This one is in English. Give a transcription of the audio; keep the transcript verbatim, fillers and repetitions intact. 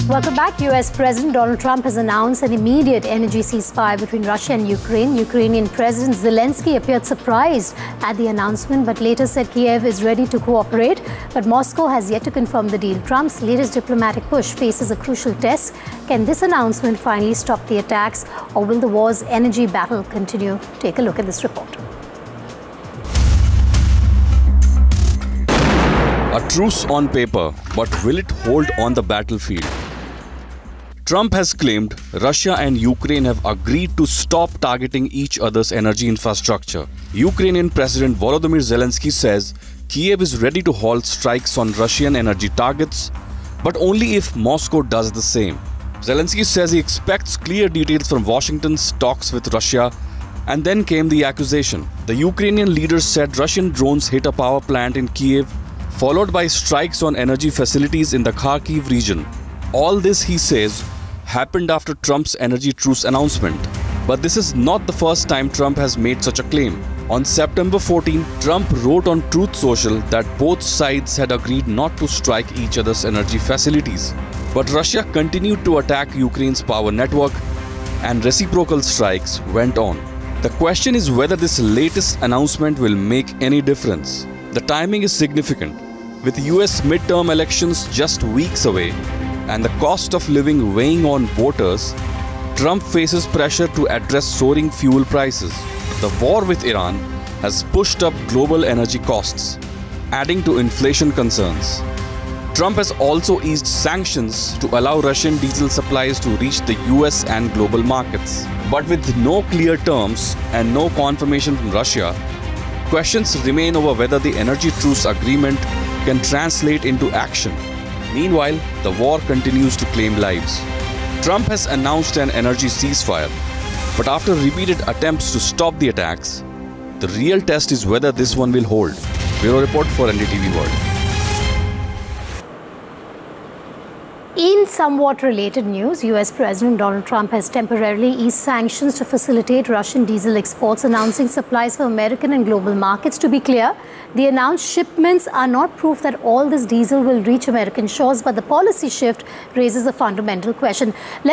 Welcome back. U S President Donald Trump has announced an immediate energy ceasefire between Russia and Ukraine. Ukrainian President Zelensky appeared surprised at the announcement, but later said Kiev is ready to cooperate. But Moscow has yet to confirm the deal. Trump's latest diplomatic push faces a crucial test. Can this announcement finally stop the attacks, or will the war's energy battle continue? Take a look at this report. A truce on paper, but will it hold on the battlefield? Trump has claimed Russia and Ukraine have agreed to stop targeting each other's energy infrastructure. Ukrainian President Volodymyr Zelensky says Kiev is ready to halt strikes on Russian energy targets, but only if Moscow does the same. Zelensky says he expects clear details from Washington's talks with Russia, and then came the accusation. The Ukrainian leaders said Russian drones hit a power plant in Kiev, followed by strikes on energy facilities in the Kharkiv region. All this, he says, happened after Trump's energy truce announcement. But this is not the first time Trump has made such a claim. On September fourteenth, Trump wrote on Truth Social that both sides had agreed not to strike each other's energy facilities. But Russia continued to attack Ukraine's power network, and reciprocal strikes went on. The question is whether this latest announcement will make any difference. The timing is significant. With U S midterm elections just weeks away and the cost of living weighing on voters, Trump faces pressure to address soaring fuel prices. The war with Iran has pushed up global energy costs, adding to inflation concerns. Trump has also eased sanctions to allow Russian diesel supplies to reach the U S and global markets. But with no clear terms and no confirmation from Russia, questions remain over whether the energy truce agreement can translate into action. Meanwhile, the war continues to claim lives. Trump has announced an energy ceasefire, but after repeated attempts to stop the attacks, the real test is whether this one will hold. Bureau Report for N D T V World. In somewhat related news, U S President Donald Trump has temporarily eased sanctions to facilitate Russian diesel exports, announcing supplies for American and global markets. To be clear, the announced shipments are not proof that all this diesel will reach American shores, but the policy shift raises a fundamental question.